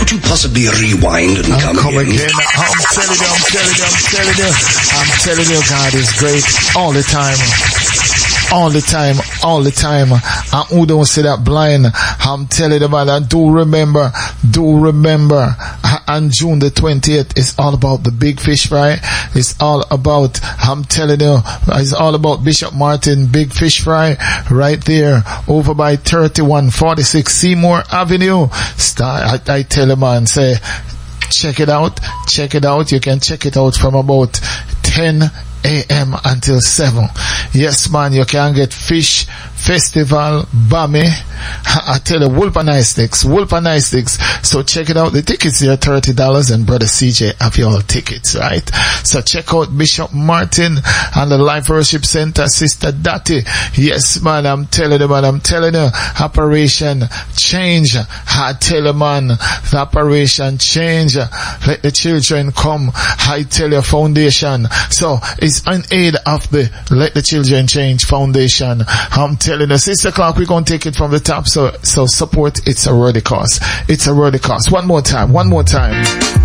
Could you possibly rewind and come again? I'm telling you, God is great all the time. All the time. And who don't see that blind? I'm telling you, man, and do remember, on June the 20th, it's all about the big fish fry. It's all about, I'm telling you, it's all about Bishop Martin Big Fish Fry right there over by 3146 Seymour Avenue. I tell you, man, say, check it out. You can check it out from about 10 a.m. until 7. Yes, man, you can get fish festival, bami. I tell you, Wolf and Ice Sticks. So check it out. The tickets are $30 and Brother CJ have your tickets, right? So check out Bishop Martin and the Life Worship Center, Sister Dati. Yes, man, I'm telling you, Operation Change. I tell you, man, the Operation Change. Let the children come. I tell you, foundation. So it's an aid of the Let the Children Change Foundation. I'm telling you, 6 o'clock, we're going to take it from the top. So support, it's a worthy cause. One more time.